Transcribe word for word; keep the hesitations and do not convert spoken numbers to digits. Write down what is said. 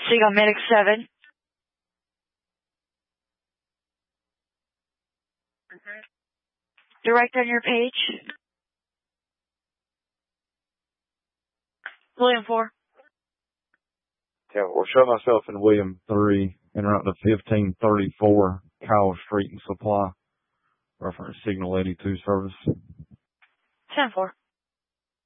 So you got Medic seven. Direct on your page. William four. Yeah, we'll show myself in William three and route to fifteen thirty-four Kyle Street and Supply. Reference signal eighty-two service. ten four.